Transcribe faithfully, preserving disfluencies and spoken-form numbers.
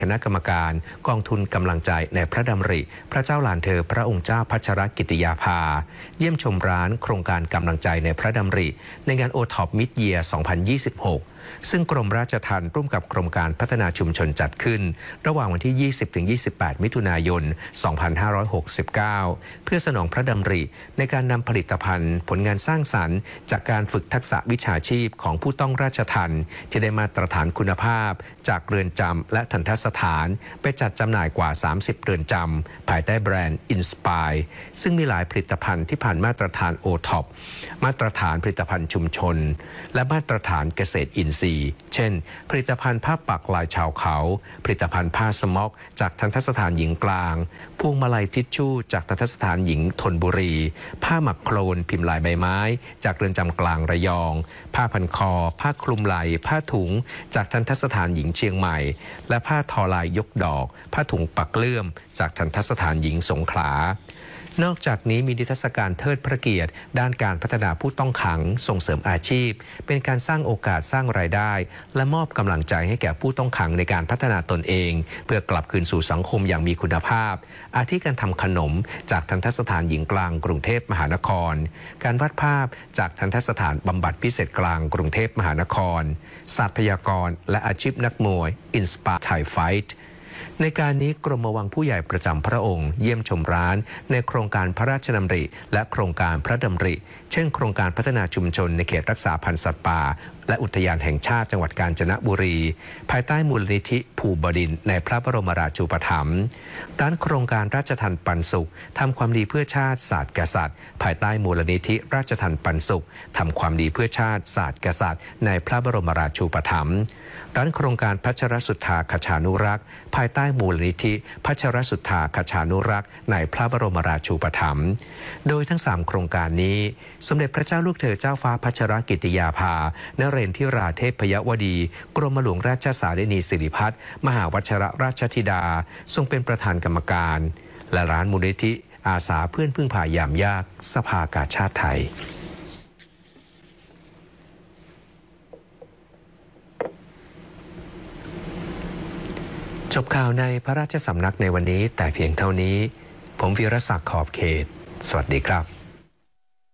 คณะกรรมการกองทุนกำลังใจในพระดำริพระเจ้าหลานเธอพระองค์เจ้าพัชรกิติยาภาเยี่ยมชมร้านโครงการกำลังใจในพระดำริในงานโอท็อปมิดเยียร์ สองพันยี่สิบหก ซึ่งกรมราชทัณฑ์ร่วมกับกรมการพัฒนาชุมชนจัดขึ้นระหว่างวันที่ ยี่สิบถึงยี่สิบแปด มิถุนายน สองพันห้าร้อยหกสิบเก้า เพื่อสนองพระดำริในการนำผลิตภัณฑ์ผลงานสร้างสรรค์จากการฝึกทักษะวิชาชีพของผู้ต้องราชทัณฑ์ที่ได้มาตรฐานคุณภาพจากเรือนจำและทัณฑสถานไปจัดจำหน่ายกว่า สามสิบ เรือนจำภายใต้แบรนด์ Inspire ซึ่งมีหลายผลิตภัณฑ์ที่ผ่านมาตรฐาน โอ ท็อป มาตรฐานผลิตภัณฑ์ชุมชนและมาตรฐานเกษตรอินทรีย์เช่นผลิตภัณฑ์ผ้าปักลายชาวเขาผลิตภัณฑ์ผ้าสม็อกจากทัณฑสถานหญิงกลางพวงมาลัยทิชชู่จากทัณฑสถานหญิงธนบุรีผ้าหมักโคลนพิมพ์ลายใบไม้จากเรือนจำกลางระยองผ้าพันคอผ้าคลุมไหล่ผ้าถุงจากทัณฑสถานหญิงเชียงใหม่และผ้าทอลายยกดอกผ้าถุงปักเลื่อมจากทัณฑสถานหญิงสงขลานอกจากนี้มีนิทรรศการเทิดพระเกียรติด้านการพัฒนาผู้ต้องขังส่งเสริมอาชีพเป็นการสร้างโอกาสสร้างรายได้และมอบกำลังใจให้แก่ผู้ต้องขังในการพัฒนาตนเองเพื่อกลับคืนสู่สังคมอย่างมีคุณภาพอาทิการทำขนมจากทัณฑสถานหญิงกลางกรุงเทพมหานครการวาดภาพจากทัณฑสถานบำบัดพิเศษกลางกรุงเทพมหานครศาสตร์พยากรณ์และอาชีพนักมวย Inspire Thai Fightในการนี้กรมวังผู้ใหญ่ประจำพระองค์เยี่ยมชมร้านในโครงการพระราชดำริและโครงการพระดำริเช่นโครงการพัฒนาชุมชนในเขตรักษาพันธุ์สัตว์ป่าและอุทยานแห่งชาติจังหวัดกาญจนบุรีภายใต้มูลนิธิภูบดินทร์ในพระบรมราชูปถัมภ์ด้านโครงการราชทัณฑ์ปันสุขทำความดีเพื่อชาติศาสตร์กษัตริย์ภายใต้มูลนิธิราชทัณฑ์ปันสุขทำความดีเพื่อชาติศาสตร์กษัตริย์ในพระบรมราชูปถัมภ์ด้านโครงการพัชรสุทธาคชานุรักษ์ภายใต้มูลนิธิพัชรสุทธาคชานุรักษ์ในพระบรมราชูปถัมภ์โดยทั้งสามโครงการนี้สมเด็จพระเจ้าลูกเธอเจ้าฟ้าพัชรกิติยาภานเรนทิราเทพยวดีกรมหลวงราชสารินีสิริพัฒน์มหาวชิรราชธิดาทรงเป็นประธานกรรมการและร้านมูลนิธิอาสาเพื่อนพึ่งพายามยากสภากาชาดไทยจบข่าวในพระราชสำนักในวันนี้แต่เพียงเท่านี้ผมวีรศักดิ์ขอบเขตสวัสดีครับ